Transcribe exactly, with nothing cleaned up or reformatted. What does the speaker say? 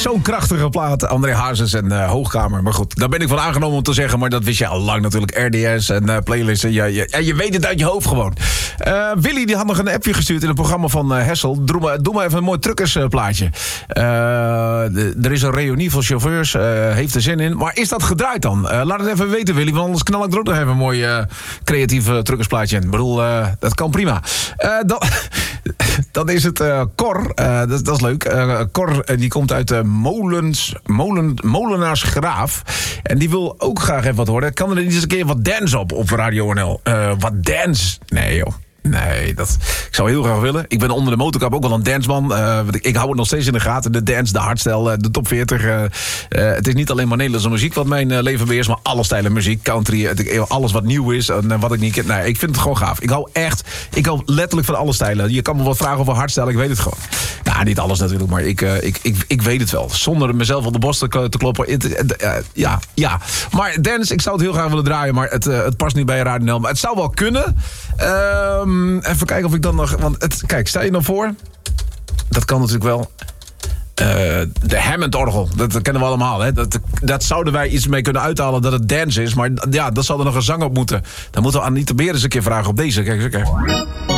Zo'n krachtige plaat. André Hazes en uh, Hoogkamer. Maar goed, daar ben ik van aangenomen om te zeggen. Maar dat wist je al lang natuurlijk. R D S en uh, playlisten. Ja, ja, je weet het uit je hoofd gewoon. Uh, Willy die had nog een appje gestuurd in het programma van uh, Hessel. Doe maar, doe maar even een mooi truckersplaatje. Uh, er is een reunie van chauffeurs. Uh, heeft er zin in. Maar is dat gedraaid dan? Uh, laat het even weten, Willy. Want anders knal ik er ook nog even een mooi uh, creatief uh, truckersplaatje in. Ik bedoel, uh, dat kan prima. Uh, dan, dan is het uh, Cor. Uh, dat, dat is leuk. Uh, Cor uh, die komt uit uh, Molens, Molen, Molenaarsgraaf. En die wil ook graag even wat horen. Kan er niet eens een keer wat dance op op Radio N L? Uh, wat dance? Nee joh. Nee, dat, ik zou heel graag willen. Ik ben onder de motorkap ook wel een danceman. Uh, ik, ik hou het nog steeds in de gaten. De dance, de hardstyle, de top veertig. Uh, uh, het is niet alleen maar Nederlandse muziek wat mijn uh, leven beheerst, maar alle stijlen muziek, country, uh, alles wat nieuw is en uh, wat ik niet ken. Nee, ik vind het gewoon gaaf. Ik hou echt, ik hou letterlijk van alle stijlen. Je kan me wat vragen over hardstyle, ik weet het gewoon. Nou, niet alles natuurlijk, maar ik, uh, ik, ik, ik weet het wel. Zonder mezelf op de borst te, te kloppen. Het, uh, ja, ja. Maar dance, ik zou het heel graag willen draaien, maar het, uh, het past niet bij Radio N L. Maar het zou wel kunnen. Ehm... Um, even kijken of ik dan nog... Want het, kijk, stel je dan voor... Dat kan natuurlijk wel... Uh, de Hammond-orgel, dat, dat kennen we allemaal. Hè? Dat, dat zouden wij iets mee kunnen uithalen dat het dance is. Maar ja, dat zal er nog een zang op moeten. Dan moeten we Anita Beer eens een keer vragen op deze. Kijk, kijk.